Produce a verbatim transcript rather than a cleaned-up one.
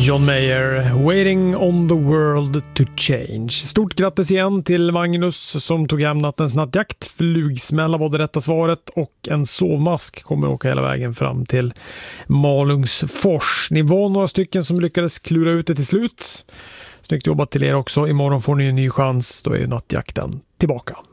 John Mayer, Waiting on the World to Change. Stort grattis igen till Magnus som tog hem nattens nattjakt. Flugsmälla var det rätta svaret och en sovmask kommer åka hela vägen fram till Malungsfors. Ni var några stycken som lyckades klura ut det till slut. Snyggt jobbat till er också. Imorgon får ni en ny chans. Då är ju nattjakten tillbaka.